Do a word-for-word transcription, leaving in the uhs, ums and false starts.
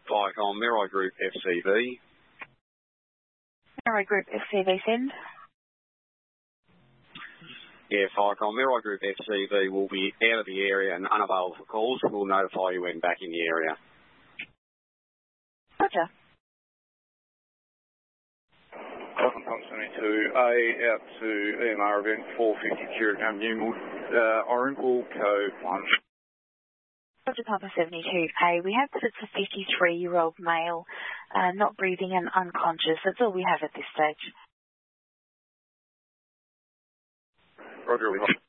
Viacom, Mirai Group F C V. Mirai Group F C V, send. Yeah, Viacom, Mirai Group F C V will be out of the area and unavailable for calls. We'll notify you when back in the area. Roger. Viacom seventy-two A out to E M R event four fifty Curick Avenue, uh, Orinpool, code one. Roger Papa seventy-two A. We have that it's a fifty-three-year-old male, uh, not breathing and unconscious. That's all we have at this stage. Roger, we